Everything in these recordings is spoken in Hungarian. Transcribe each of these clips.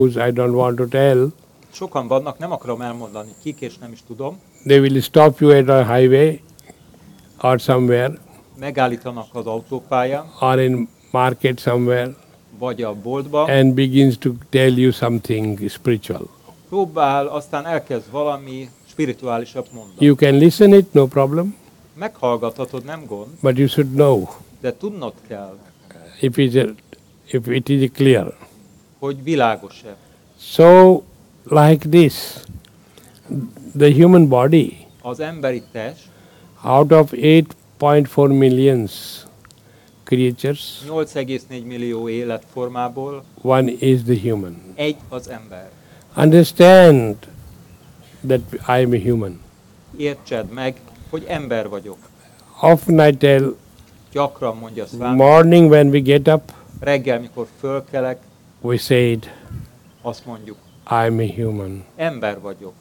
whose I don't want to tell. Sokan vannak, nem akarom elmondani kik, és nem is tudom. They will stop you at a highway or somewhere, Megállítanak az autópályán, or in market somewhere, vagy a boltban, and begins to tell you something spiritual. próbál, aztán elkezd valami spirituálisabb mondani. You can listen it, no problem, Meghallgathatod, nem gond, but you should know de tudnod kell, if it is clear. hogy világos-e. So, like this, the human body, Az emberi test out of 8.4 millions creatures, 8,4 millió életformából one is the human. egy az ember. Understand that I am a human. Értsed meg, hogy ember vagyok. Often I tell, Gyakran mondja Swami, morning when we get up, reggel, mikor fölkelek, we said, azt mondjuk, I am a human. ember vagyok.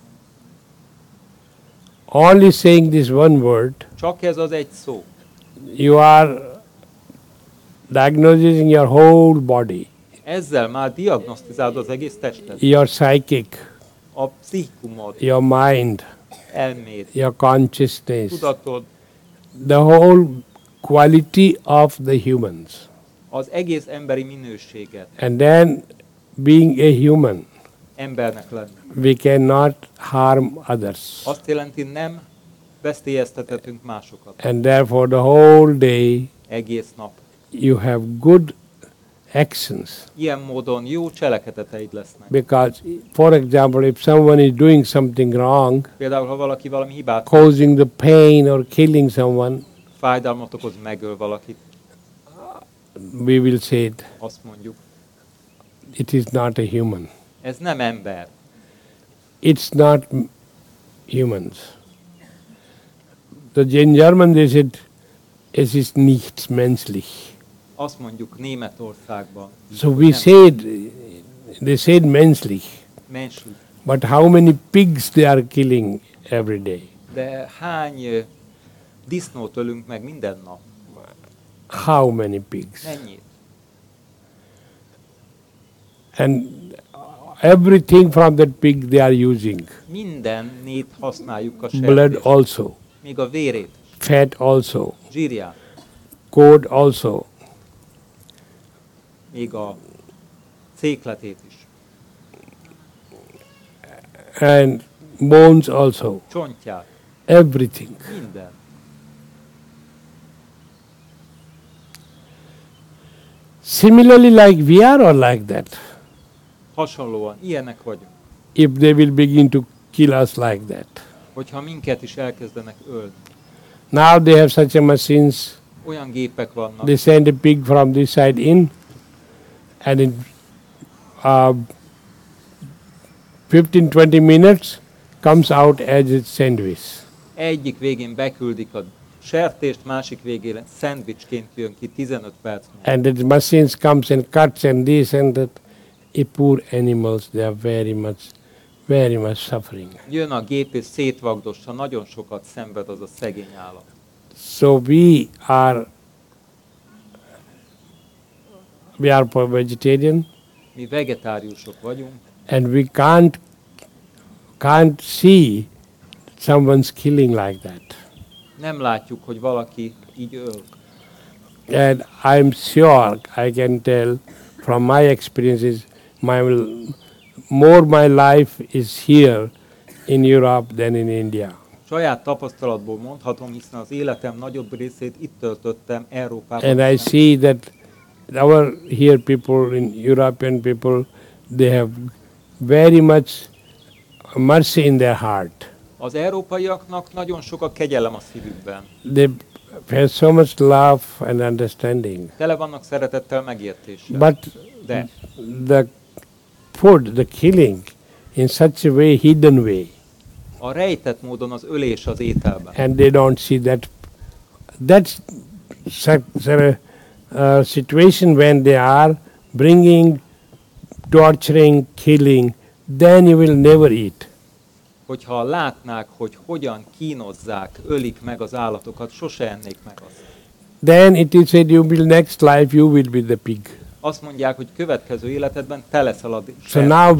Only saying this one word, Csak ez az egy szó. you are diagnosing your whole body, Ezzel már diagnosztizálod az egész testet. your psychic, A pszichikumod, your mind, elméd, your consciousness, tudatod, the whole quality of the humans. az egész emberi minőséget, And then, being a human, embernek lenni. we cannot harm others. Azt jelenti, nem veszélyeztethetünk másokat. And therefore, the whole day, Egész nap. you have good actions. Ilyen módon jó cselekedeteid lesznek. Because, for example, if someone is doing something wrong, Például, ha valaki valami hibát, causing the pain or killing someone, fájdalmat okoz, megöl valakit, we will say azt mondjuk, it is not a human. ez nem ember. It's not humans. In German they said, es ist nicht menschlich. Azt mondjuk Németországban. So we nem said, they said menschlich. menschlich. But how many pigs they are killing every day? De hány disznót ölünk meg minden nap? How many pigs? Mennyit? And everything from that pig they are using. Mindennét használjuk a Blood sertést. also, Még a vérét, fat also, zsírját, coat also, még a székletét is, and bones also, csontját, everything. minden. Similarly, like we are all like that. Hasonlóan, ilyenek vagyunk. If they will begin to kill us like that. Hogyha minket is elkezdenek ölni. Now they have such a machines, Olyan gépek vannak, they send a pig from this side in, and in 15-20 minutes comes out as a sandwich. egyik végén beküldik a sertést, másik végén szendvicsként jön ki 15 perc múlva. And the machines comes and cuts and this and that. Poor animals, they are very much suffering. Jön a gép és szétvagdossa, nagyon sokat szenved az a szegény állat. So we are vegetarian, Mi vegetáriusok vagyunk, and we can't see someone's killing like that. nem látjuk, hogy valaki így öl. And I'm sure I can tell from my experiences, more my life is here in Europe than in India. Saját tapasztalatból mondhatom, hiszen az életem nagyobb részét itt töltöttem Európában. And I see that our here people, in European people, they have very much mercy in their heart. Az európaiaknak nagyon sok a kegyelem a szívükben. They have so much love and understanding. Tele vannak szeretettel, megértéssel. But De the food, the killing, in such a way, hidden way, a rejtett módon az ölés az ételben. and they don't see that. That's such a situation when they are bringing, torturing, killing, then you will never eat. Hogyha látnák, hogy hogyan kínozzák, ölik meg az állatokat, sose ennék meg azt. Then it is said, you will next life, you will be the pig. azt mondják, hogy következő életedben te leszel a So now